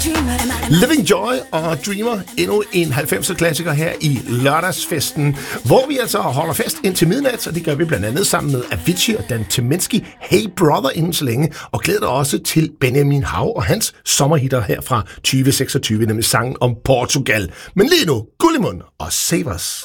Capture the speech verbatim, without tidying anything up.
Living Joy og Dreamer, endnu en halvfemser klassiker her i lørdagsfesten, hvor vi altså holder fest indtil midnat, og det gør vi blandt andet sammen med Avicii og Dan Tyminski, Hey Brother inden så længe, og glæder også til Benjamin Hav og hans sommerhitter her fra tyve seksogtyve, nemlig sangen om Portugal. Men lige nu, Gullimund og Save Us.